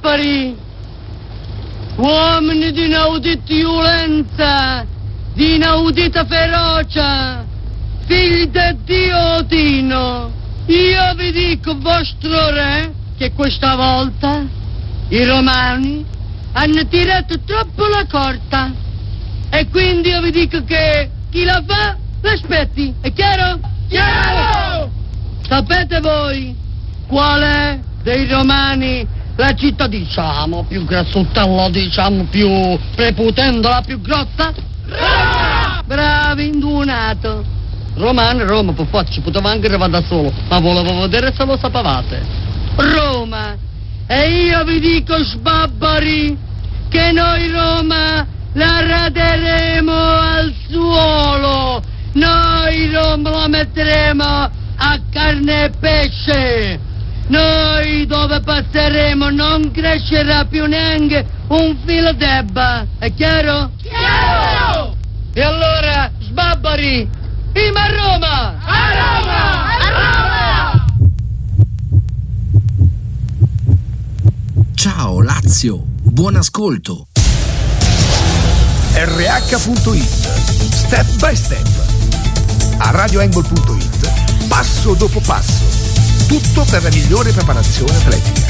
sbabbari, uomini di inaudita violenza, di inaudita ferocia, figli di Dio Odino, io vi dico, vostro re, che questa volta i romani hanno tirato troppo la corda e quindi io vi dico che chi la fa l'aspetti, è chiaro? Chiaro! Sapete voi qual è dei romani la città, diciamo, più grassottella, diciamo, più prepotente, la più grossa? Roma! Bravi, indunato. Roma, per forza, ci poteva anche arrivare da solo, ma volevo vedere se lo sapevate. Roma. E io vi dico, sbabbari, che noi Roma la raderemo al suolo. Noi Roma la metteremo a carne e pesce. Noi dove passeremo non crescerà più neanche un filo d'erba. È chiaro? Chiaro! E allora, sbabbari, prima a Roma! A Roma! A Roma! Ciao Lazio, buon ascolto. RH.it, step by step. A radioangle.it, passo dopo passo. Tutto per la migliore preparazione atletica.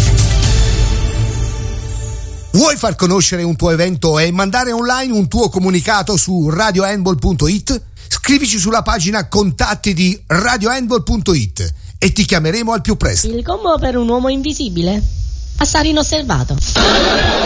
Vuoi far conoscere un tuo evento e mandare online un tuo comunicato su radiohandball.it? Scrivici sulla pagina contatti di radiohandball.it e ti chiameremo al più presto. Il combo per un uomo invisibile? Passare inosservato.